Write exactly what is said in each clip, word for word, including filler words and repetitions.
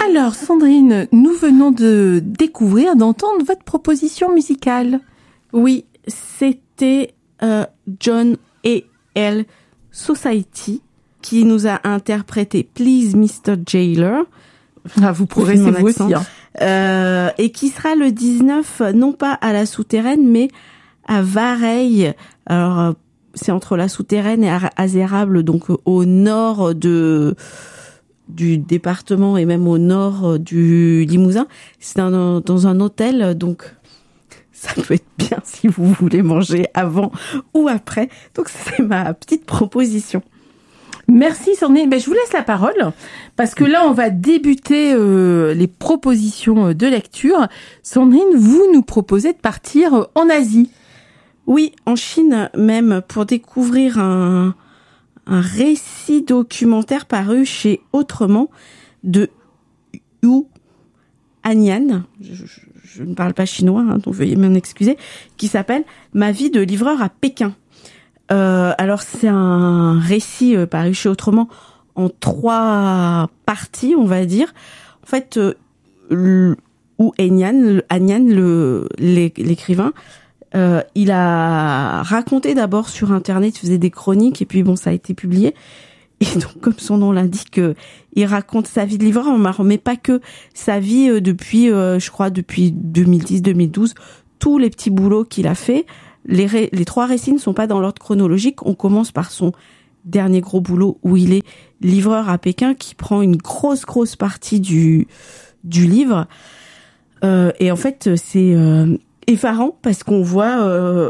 Alors, Sandrine, nous venons de découvrir, d'entendre votre proposition musicale. Oui, c'était euh, John et Elle Society qui nous a interprété Please mister Jailer. Ah, vous progressez vous aussi. Hein. Euh, et qui sera le dix-neuf, non pas à la Souterraine, mais à Vareille. Alors, c'est entre la Souterraine et Azérable, donc au nord de du département et même au nord du Limousin. C'est un, dans un hôtel, donc ça peut être bien si vous voulez manger avant ou après. Donc c'est ma petite proposition. Merci Sandrine. Ben, je vous laisse la parole parce que là on va débuter euh, les propositions de lecture. Sandrine, vous nous proposez de partir en Asie. Oui, en Chine même, pour découvrir un, un récit documentaire paru chez Autrement de Yu Hanian, je, je, je ne parle pas chinois, hein, donc veuillez m'en excuser, qui s'appelle « Ma vie de livreur à Pékin ». Euh, alors c'est un récit euh, paru chez Autrement en trois parties, on va dire. En fait, euh, Yu Hanian, Hanian le, l'écrivain, Euh, il a raconté d'abord sur Internet, il faisait des chroniques et puis bon, ça a été publié. Et donc, comme son nom l'indique, euh, il raconte sa vie de livreur, mais pas que sa vie euh, depuis, euh, je crois, depuis deux mille dix deux mille douze, tous les petits boulots qu'il a fait. Les, ré- les trois récits ne sont pas dans l'ordre chronologique. On commence par son dernier gros boulot où il est livreur à Pékin, qui prend une grosse, grosse partie du, du livre. Euh, et en fait, c'est... Euh, effarant parce qu'on voit euh,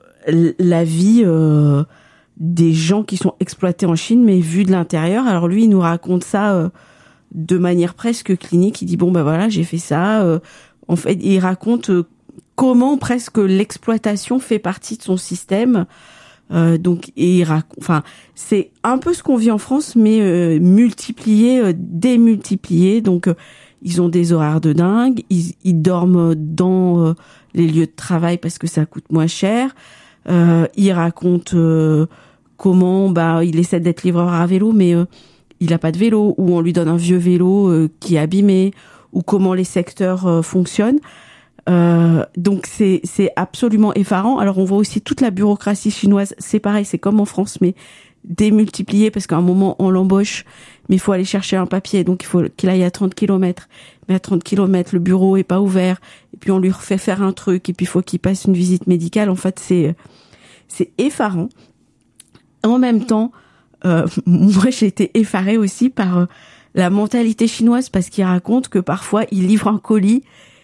la vie euh, des gens qui sont exploités en Chine, mais vus de l'intérieur. Alors lui, il nous raconte ça euh, de manière presque clinique. Il dit bon ben voilà, j'ai fait ça. Euh, en fait, il raconte euh, comment presque l'exploitation fait partie de son système. Euh, donc, et il raconte, enfin, c'est un peu ce qu'on vit en France, mais euh, multiplié, euh, démultiplié. Donc, euh, ils ont des horaires de dingue. Ils, ils dorment dans euh, les lieux de travail parce que ça coûte moins cher. Euh, il raconte euh, comment bah il essaie d'être livreur à vélo, mais euh, il a pas de vélo, ou on lui donne un vieux vélo euh, qui est abîmé, ou comment les secteurs euh, fonctionnent. Euh, donc c'est c'est absolument effarant. Alors on voit aussi toute la bureaucratie chinoise. C'est pareil, c'est comme en France, mais démultiplié parce qu'à un moment on l'embauche, mais il faut aller chercher un papier, donc il faut qu'il aille à trente kilomètres. Mais à trente kilomètres, le bureau est pas ouvert, et puis on lui refait faire un truc, et puis il faut qu'il passe une visite médicale. En fait, c'est c'est effarant. En même temps, euh, moi j'ai été effarée aussi par euh, la mentalité chinoise, parce qu'il raconte que parfois il livre un colis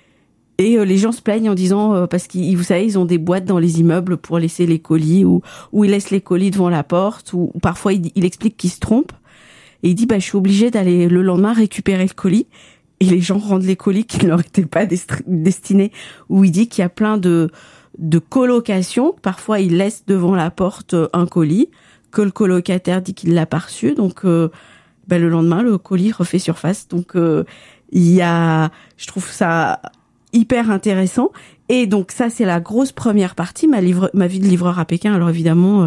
et euh, les gens se plaignent en disant euh, parce qu'ils, vous savez, ils ont des boîtes dans les immeubles pour laisser les colis, ou ou ils laissent les colis devant la porte, ou, ou parfois il, il explique qu'il se trompe et il dit bah je suis obligé d'aller le lendemain récupérer le colis. Et les gens rendent les colis qui ne leur étaient pas dest- destinés. Où il dit qu'il y a plein de de colocations. Parfois, il laisse devant la porte un colis que le colocataire dit qu'il l'a pas reçu. Donc, euh, ben, le lendemain, le colis refait surface. Donc, euh, il y a, je trouve ça hyper intéressant. Et donc, ça, c'est la grosse première partie, ma livre, ma vie de livreur à Pékin. Alors, évidemment, euh,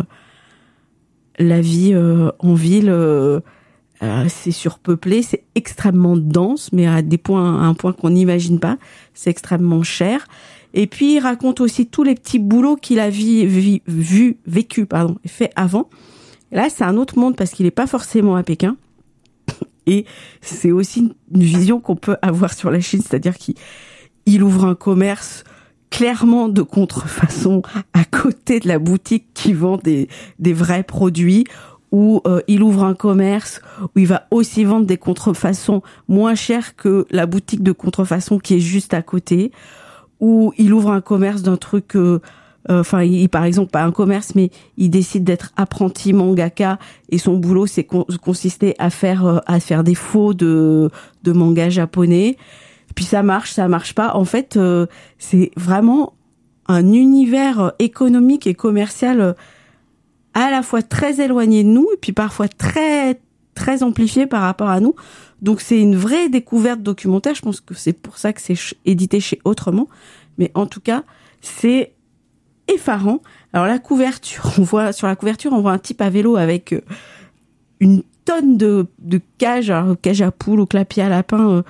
la vie euh, en ville. Euh, Euh, c'est surpeuplé, c'est extrêmement dense, mais à des points, à un point qu'on n'imagine pas. C'est extrêmement cher. Et puis il raconte aussi tous les petits boulots qu'il a vu, vu, vu vécu, pardon, fait avant. Et là, c'est un autre monde parce qu'il n'est pas forcément à Pékin. Et c'est aussi une vision qu'on peut avoir sur la Chine, c'est-à-dire qu'il il ouvre un commerce clairement de contrefaçon à côté de la boutique qui vend des, des vrais produits, où euh, il ouvre un commerce où il va aussi vendre des contrefaçons moins chères que la boutique de contrefaçon qui est juste à côté, où il ouvre un commerce d'un truc, euh, euh, enfin, il, par exemple, pas un commerce, mais il décide d'être apprenti mangaka, et son boulot, c'est con, consistait à faire, euh, à faire des faux de, de manga japonais. Puis ça marche, ça marche pas. En fait, euh, c'est vraiment un univers économique et commercial euh, à la fois très éloigné de nous, et puis parfois très très amplifié par rapport à nous. Donc c'est une vraie découverte documentaire. Je pense que c'est pour ça que c'est ch- édité chez Autrement. Mais en tout cas, c'est effarant. Alors la couverture, on voit sur la couverture, on voit un type à vélo avec euh, une tonne de de cages, alors, cage à poules ou clapier à lapin, euh,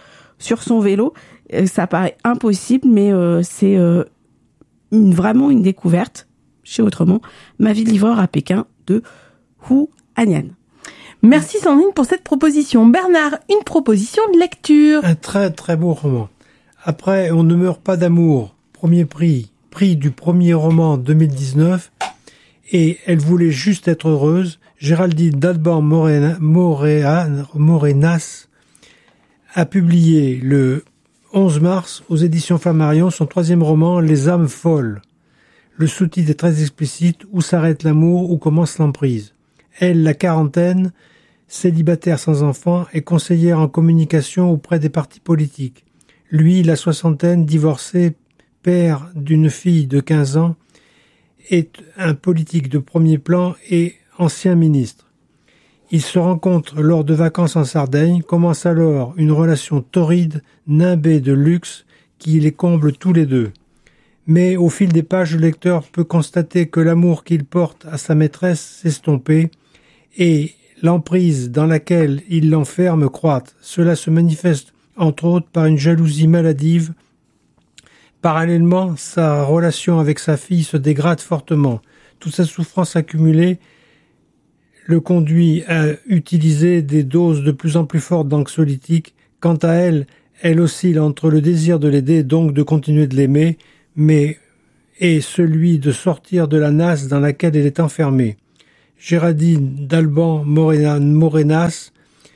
sur son vélo. Euh, ça paraît impossible, mais euh, c'est euh, une, vraiment une découverte chez Autrement. Ma vie de livreur à Pékin de Hu Hanian. Merci Sandrine pour cette proposition. Bernard, une proposition de lecture. Un très très beau roman. Après On ne meurt pas d'amour, premier prix, prix du premier roman deux mille dix-neuf, et Elle voulait juste être heureuse, Géraldine Dalban Morena, Moréa, Morenas a publié le onze mars aux éditions Flammarion son troisième roman Les âmes folles. Le sous-titre est très explicite, Où s'arrête l'amour, où commence l'emprise. Elle, la quarantaine, célibataire sans enfant, est conseillère en communication auprès des partis politiques. Lui, la soixantaine, divorcé, père d'une fille de quinze ans, est un politique de premier plan et ancien ministre. Ils se rencontrent lors de vacances en Sardaigne, commence alors une relation torride, nimbée de luxe, qui les comble tous les deux. Mais au fil des pages, le lecteur peut constater que l'amour qu'il porte à sa maîtresse s'estompait et l'emprise dans laquelle il l'enferme croît. Cela se manifeste entre autres par une jalousie maladive. Parallèlement, sa relation avec sa fille se dégrade fortement. Toute sa souffrance accumulée le conduit à utiliser des doses de plus en plus fortes d'anxiolytiques. Quant à elle, elle oscille entre le désir de l'aider, donc de continuer de l'aimer, mais et celui de sortir de la nasse dans laquelle elle est enfermée. Géraldine Dalban Morenas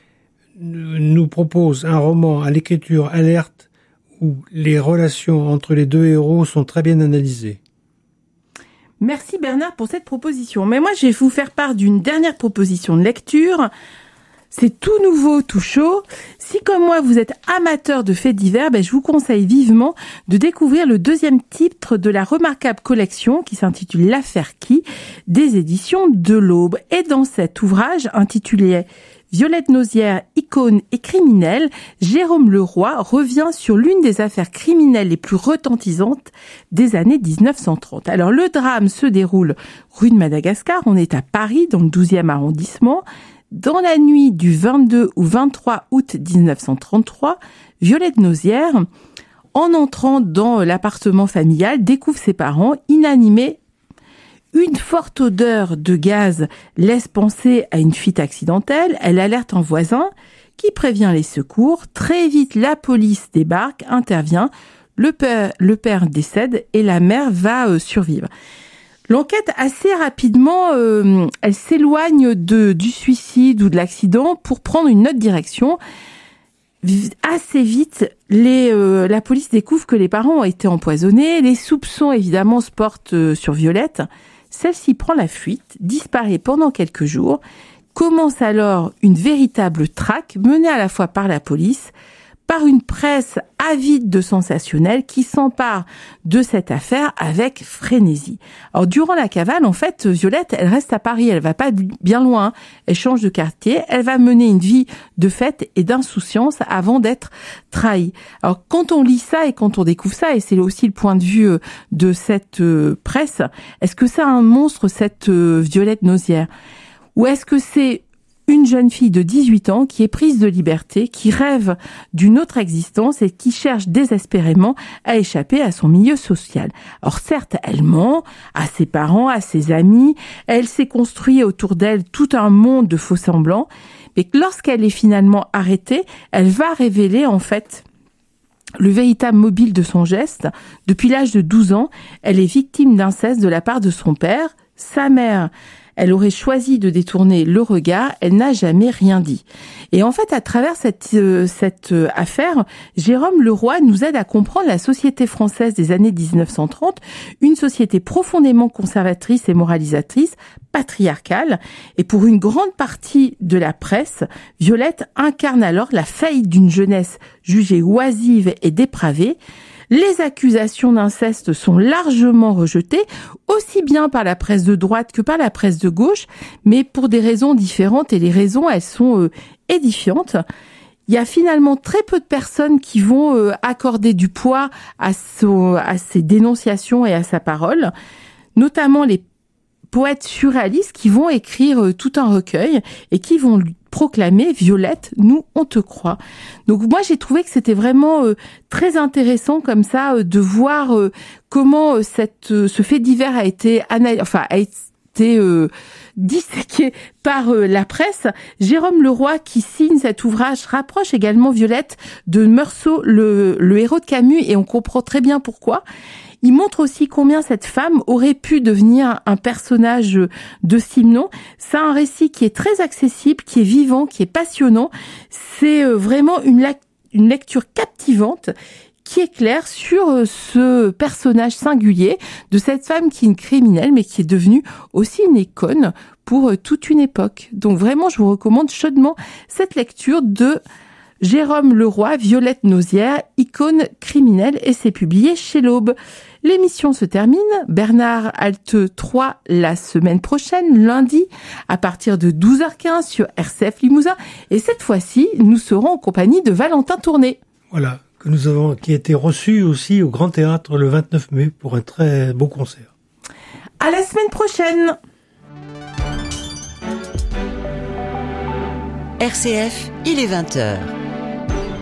nous propose un roman à l'écriture alerte où les relations entre les deux héros sont très bien analysées. Merci Bernard pour cette proposition. Mais moi, je vais vous faire part d'une dernière proposition de lecture. C'est tout nouveau, tout chaud. Si comme moi, vous êtes amateur de faits divers, ben, je vous conseille vivement de découvrir le deuxième titre de la remarquable collection qui s'intitule L'affaire qui, des éditions de l'Aube. Et dans cet ouvrage intitulé Violette Nozière, icône et criminelle, Jérôme Leroy revient sur l'une des affaires criminelles les plus retentissantes des années dix-neuf cent trente. Alors le drame se déroule rue de Madagascar, on est à Paris dans le douzième arrondissement. Dans la nuit du vingt-deux au vingt-trois août dix-neuf cent trente-trois, Violette Nozière, en entrant dans l'appartement familial, découvre ses parents inanimés. Une forte odeur de gaz laisse penser à une fuite accidentelle. Elle alerte un voisin qui prévient les secours. Très vite, la police débarque, intervient. Le père, le père décède et la mère va euh, survivre. L'enquête, assez rapidement, euh, elle s'éloigne de, du suicide ou de l'accident pour prendre une autre direction. Assez vite, les, euh, la police découvre que les parents ont été empoisonnés. Les soupçons, évidemment, se portent euh, sur Violette. Celle-ci prend la fuite, disparaît pendant quelques jours. Commence alors une véritable traque menée à la fois par la police, par une presse avide de sensationnel qui s'empare de cette affaire avec frénésie. Alors, durant la cavale, en fait, Violette, elle reste à Paris, elle va pas bien loin, elle change de quartier, elle va mener une vie de fête et d'insouciance avant d'être trahie. Alors, quand on lit ça et quand on découvre ça, et c'est aussi le point de vue de cette presse, est-ce que c'est un monstre, cette Violette Nozière? Ou est-ce que c'est une jeune fille de dix-huit ans qui est prise de liberté, qui rêve d'une autre existence et qui cherche désespérément à échapper à son milieu social. Alors certes, elle ment à ses parents, à ses amis, elle s'est construit autour d'elle tout un monde de faux semblants, mais lorsqu'elle est finalement arrêtée, elle va révéler en fait le véritable mobile de son geste. Depuis l'âge de douze ans, elle est victime d'inceste de la part de son père, sa mère. Elle aurait choisi de détourner le regard, elle n'a jamais rien dit. Et en fait, à travers cette, euh, cette euh, affaire, Jérôme Leroy nous aide à comprendre la société française des années dix-neuf cent trente, une société profondément conservatrice et moralisatrice, patriarcale. Et pour une grande partie de la presse, Violette incarne alors la faillite d'une jeunesse jugée oisive et dépravée. Les accusations d'inceste sont largement rejetées, aussi bien par la presse de droite que par la presse de gauche, mais pour des raisons différentes, et les raisons, elles sont euh, édifiantes. Il y a finalement très peu de personnes qui vont euh, accorder du poids à, son, à ses dénonciations et à sa parole, notamment les poètes surréalistes qui vont écrire euh, tout un recueil et qui vont proclamé « Violette, nous, on te croit ». Donc moi, j'ai trouvé que c'était vraiment euh, très intéressant comme ça euh, de voir euh, comment euh, cette, euh, ce fait divers a été, anal- enfin, a été euh, disséqué par euh, la presse. Jérôme Leroy, qui signe cet ouvrage, rapproche également Violette de Meursault, le, le héros de Camus, et on comprend très bien pourquoi. Il montre aussi combien cette femme aurait pu devenir un personnage de Simenon. C'est un récit qui est très accessible, qui est vivant, qui est passionnant. C'est vraiment une, lec- une lecture captivante qui éclaire sur ce personnage singulier de cette femme qui est une criminelle, mais qui est devenue aussi une icône pour toute une époque. Donc vraiment, je vous recommande chaudement cette lecture de Jérôme Leroy, Violette Nozière, icône criminelle, et c'est publié chez l'Aube. L'émission se termine. Bernard Halte trois la semaine prochaine, lundi, à partir de douze heures quinze sur R C F Limousin. Et cette fois-ci, nous serons en compagnie de Valentin Tourné. Voilà, que nous avons, qui a été reçu aussi au Grand Théâtre le vingt-neuf mai pour un très beau concert. À la semaine prochaine. R C F, il est vingt heures.